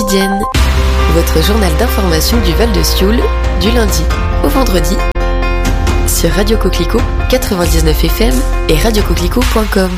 quotidienne. Votre journal d'information du Val de Sioule, du lundi au vendredi, sur Radio Coquelicot 99 FM et radiocoquelicot.com.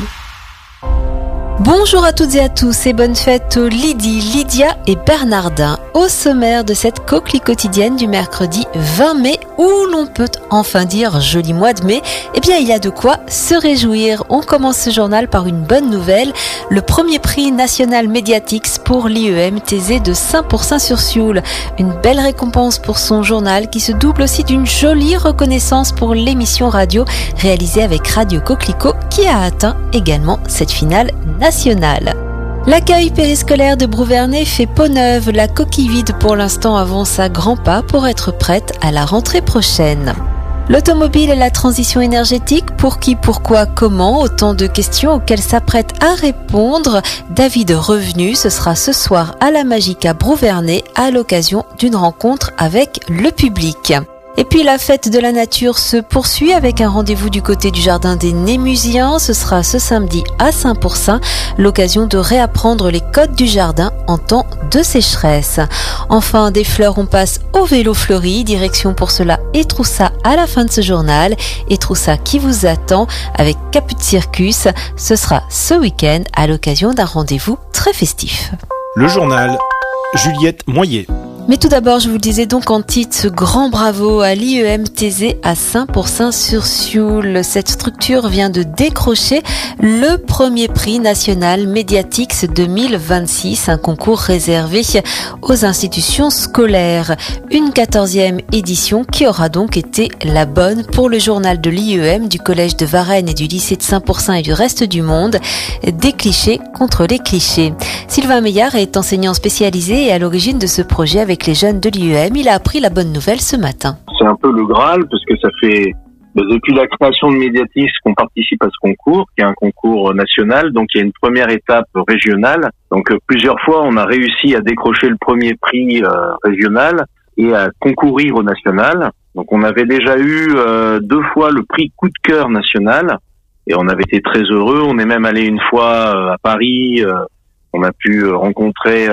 Bonjour à toutes et à tous et bonne fête aux Lydie, Lydia et Bernardin. Au sommaire de cette coquelie quotidienne du mercredi 20 mai où l'on peut enfin dire joli mois de mai, eh bien il y a de quoi se réjouir. On commence ce journal par une bonne nouvelle, le premier prix national Mediatix pour l'IEM Thésée de Saint-Pourçain-sur-Sioule. Une belle récompense pour son journal qui se double aussi d'une jolie reconnaissance pour l'émission radio réalisée avec Radio Coquelicot qui a atteint également cette finale nationale. L'accueil périscolaire de Brouvernay fait peau neuve. La coquille vide pour l'instant avance à grands pas pour être prête à la rentrée prochaine. L'automobile et la transition énergétique, pour qui, pourquoi, comment, autant de questions auxquelles s'apprête à répondre David Revenu. Ce sera ce soir à la Magique à Brouvernay à l'occasion d'une rencontre avec le public. Et puis la fête de la nature se poursuit avec un rendez-vous du côté du jardin des Némusiens. Ce sera ce samedi à Saint-Pourçain, l'occasion de réapprendre les codes du jardin en temps de sécheresse. Enfin, des fleurs, on passe au vélo fleuri, direction pour cela Étroussat à la fin de ce journal. Étroussat qui vous attend avec Caput Circus. Ce sera ce week-end à l'occasion d'un rendez-vous très festif. Le journal, Juliette Moyer. Mais tout d'abord, je vous le disais donc en titre, ce grand bravo à l'IEM Thésée à Saint-Pourçain-sur-Sioule. Cette structure vient de décrocher le premier prix national Mediatix 2026, un concours réservé aux institutions scolaires. Une 14e édition qui aura donc été la bonne pour le journal de l'IEM, du collège de Varennes et du lycée de Saint-Pourçain et du reste du monde, des clichés contre les clichés. Sylvain Meillard est enseignant spécialisé et à l'origine de ce projet avec les jeunes de l'IEM. Il a appris la bonne nouvelle ce matin. C'est un peu le Graal parce que ça fait depuis la création de Mediatix qu'on participe à ce concours, qui est un concours national. Donc il y a une première étape régionale. Donc plusieurs fois on a réussi à décrocher le premier prix régional et à concourir au national. Donc on avait déjà eu 2 fois le prix coup de cœur national et on avait été très heureux. On est même allé une fois à Paris. On a pu rencontrer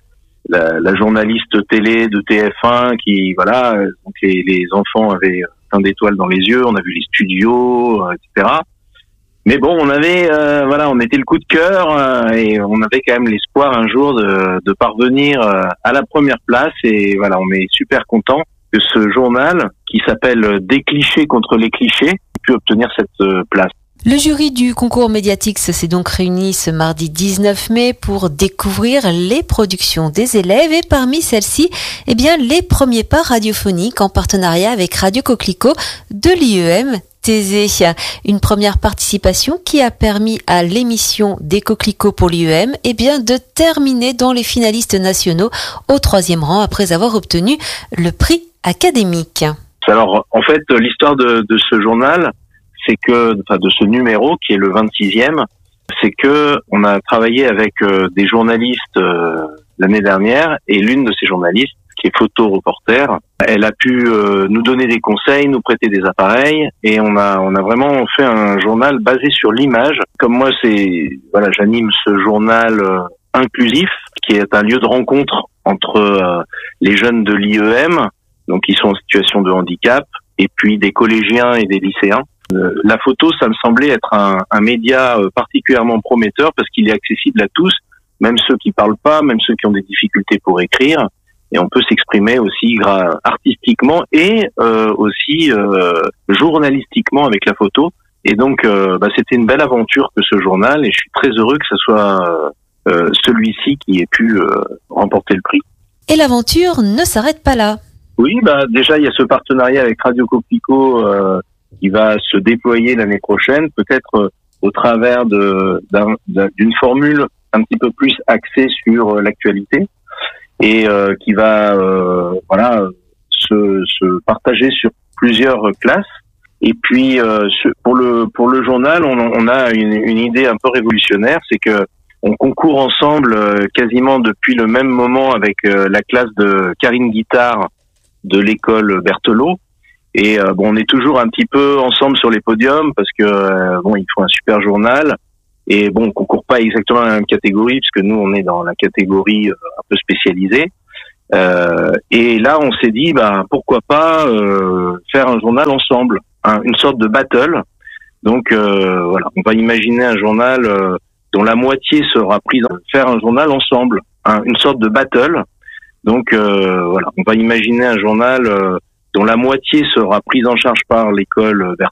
la journaliste télé de TF1 qui, voilà, donc les enfants avaient plein d'étoiles dans les yeux, on a vu les studios, etc. Mais bon, on avait, on était le coup de cœur et on avait quand même l'espoir un jour de parvenir à la première place et voilà, on est super content que ce journal qui s'appelle Des clichés contre les clichés ait pu obtenir cette place. Le jury du concours Mediatix s'est donc réuni ce mardi 19 mai pour découvrir les productions des élèves et parmi celles-ci, eh bien, les premiers pas radiophoniques en partenariat avec Radio Coquelicot de l'IEM Thésée. Une première participation qui a permis à l'émission des Coquelicots pour l'IEM, eh bien, de terminer dans les finalistes nationaux au 3e rang après avoir obtenu le prix académique. Alors, en fait, l'histoire de ce journal, c'est que, de ce numéro qui est le 26e, c'est que on a travaillé avec des journalistes l'année dernière et l'une de ces journalistes, qui est photo-reporter, elle a pu nous donner des conseils, nous prêter des appareils et on a vraiment fait un journal basé sur l'image. Comme moi, j'anime ce journal inclusif qui est un lieu de rencontre entre les jeunes de l'IEM, donc qui sont en situation de handicap, et puis des collégiens et des lycéens. La photo, ça me semblait être un média particulièrement prometteur parce qu'il est accessible à tous, même ceux qui parlent pas, même ceux qui ont des difficultés pour écrire, et on peut s'exprimer aussi artistiquement et aussi journalistiquement avec la photo. Et donc, c'était une belle aventure que ce journal, et je suis très heureux que ce soit celui-ci qui ait pu remporter le prix. Et l'aventure ne s'arrête pas là. Oui, déjà il y a ce partenariat avec Radio Coquelicot qui va se déployer l'année prochaine, peut-être au travers d'une formule un petit peu plus axée sur l'actualité et qui va se partager sur plusieurs classes. Et puis pour le journal, on a une idée un peu révolutionnaire, c'est que on concourt ensemble quasiment depuis le même moment avec la classe de Karine Guittard de l'école Berthelot. Et on est toujours un petit peu ensemble sur les podiums parce que ils font un super journal. et bon, on concourt pas exactement à la même catégorie puisque nous on est dans la catégorie un peu spécialisée. Et là, on s'est dit, pourquoi pas faire un journal ensemble, une sorte de battle. Donc voilà, on va imaginer un journal dont la moitié sera prise. Faire un journal ensemble, une sorte de battle. Donc voilà, on va imaginer un journal dont la moitié sera prise en charge par l'école vers